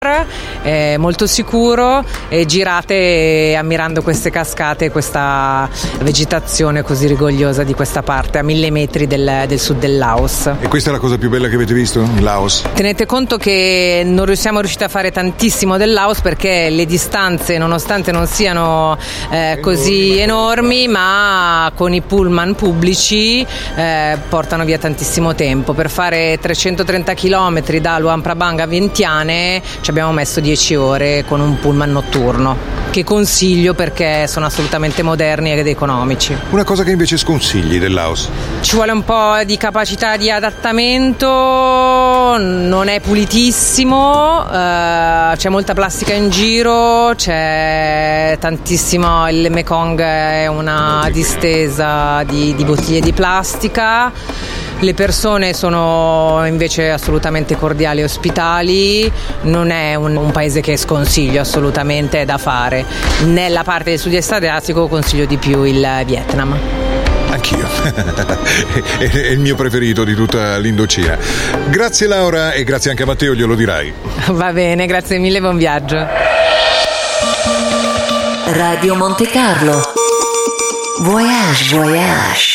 è molto sicuro, e girate ammirando queste cascate, questa vegetazione così rigogliosa di questa parte a 1000 metri del sud del Laos. E questa è la cosa più bella che avete visto in Laos? Tenete conto che non siamo riusciti a fare tantissimo del Laos perché le distanze, nonostante non siano così enormi, ma con i pullman pubblici portano via tantissimo tempo. Per fare 330 km da Luang Prabang a Vientiane ci abbiamo messo 10 ore con un pullman notturno, che consiglio perché sono assolutamente moderni ed economici. Una cosa che invece sconsigli del Laos? Ci vuole un po' di capacità di adattamento, non è pulitissimo, c'è molta plastica in giro, c'è tantissimo, il Mekong è una distesa di bottiglie di plastica. Le persone sono invece assolutamente cordiali e ospitali, non è un paese che sconsiglio assolutamente, da fare. Nella parte del sud-est asiatico consiglio di più il Vietnam. Anch'io, è il mio preferito di tutta l'Indocina. Grazie Laura, e grazie anche a Matteo, glielo dirai. Va bene, grazie mille, buon viaggio. Radio Monte Carlo. Voyage, voyage.